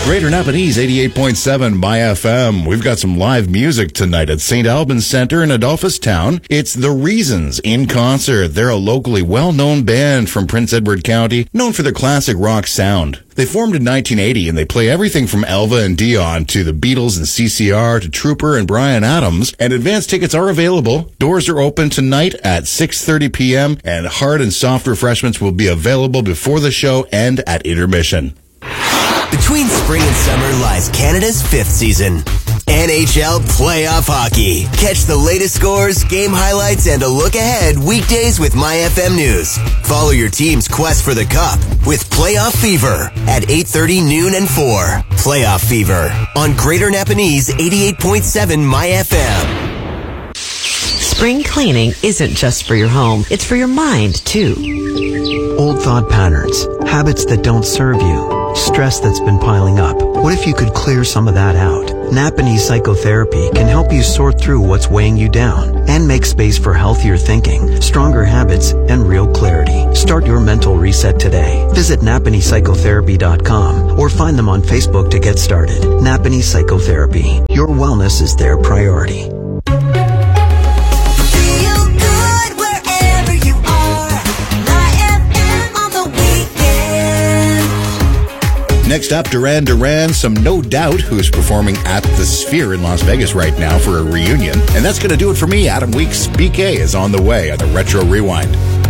Greater Napanese 88.7 by FM. We've got some live music tonight at St. Albans Centre in Adolphustown. It's The Reasons in concert. They're a locally well-known band from Prince Edward County, known for their classic rock sound. They formed in 1980 and they play everything from Elva and Dion to the Beatles and CCR to Trooper and Bryan Adams. And advance tickets are available. Doors are open tonight at 6:30 p.m. and hard and soft refreshments will be available before the show and at intermission. Between spring and summer lies Canada's fifth season. NHL Playoff Hockey. Catch the latest scores, game highlights, and a look ahead weekdays with MyFM News. Follow your team's quest for the Cup with Playoff Fever at 8:30, noon, and 4. Playoff Fever on Greater Napanese 88.7 MyFM. Spring cleaning isn't just for your home, it's for your mind, too. Old thought patterns, habits that don't serve you, stress that's been piling up. What if you could clear some of that out? Napanese Psychotherapy can help you sort through what's weighing you down and make space for healthier thinking, stronger habits, and real clarity. Start your mental reset today. Visit NapanesePsychotherapy.com or find them on Facebook to get started. Napanese Psychotherapy. Your wellness is their priority. Next up, Duran Duran, some No Doubt, who's performing at the Sphere in Las Vegas right now for a reunion. And that's going to do it for me, Adam Weeks. BK is on the way on the Retro Rewind.